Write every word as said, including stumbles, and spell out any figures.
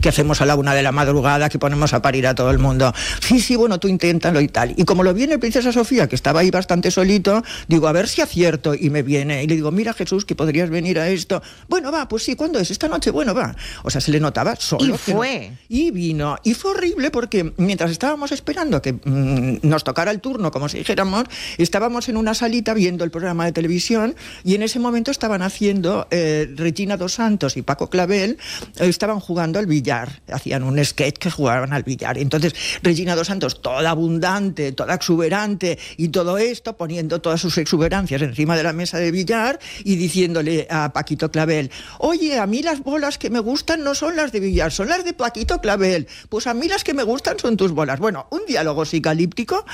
que hacemos a la una de la madrugada, que ponemos a parir a todo el mundo. Sí, sí, bueno, tú inténtalo y tal. Y como lo viene Princesa Sofía, que estaba ahí bastante solito, digo, a ver si acierto, y me viene, y le digo, mira, Jesús, que podrías venir a esto. Bueno, va, pues sí, ¿cuándo es? Esta noche, bueno, va. O sea, se le notaba solo. Y fue. No... Y vino. Y fue horrible porque mientras estábamos esperando que mmm, nos tocara el turno, como si dijéramos, estábamos en una salita viendo el programa de televisión, y en ese momento estaban haciendo eh, Regina dos Santos y Paco Clavel, eh, estaban jugando al billar, hacían un sketch que jugaban al billar. Entonces, Regina dos Santos, toda abundante, toda exuberante, y todo esto, poniendo todas sus exuberancias encima de la mesa de billar, y diciéndole a Paquito Clavel, oye, a mí las bolas que me gustan no son las de billar, son las de Paquito Clavel. Pues a mí las que me gustan son tus bolas. Bueno, un diálogo psicalíptico